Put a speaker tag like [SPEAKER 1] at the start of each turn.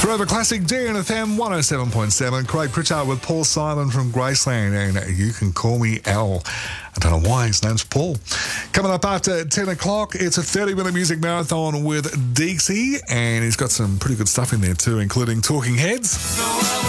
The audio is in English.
[SPEAKER 1] Forever Classic DNFM 107.7. Craig Pritchard with Paul Simon from Graceland, and you can call me Al. I don't know why, his name's Paul. Coming up after 10 o'clock, it's a 30-minute music marathon with Deeksy, and he's got some pretty good stuff in there too, including Talking Heads.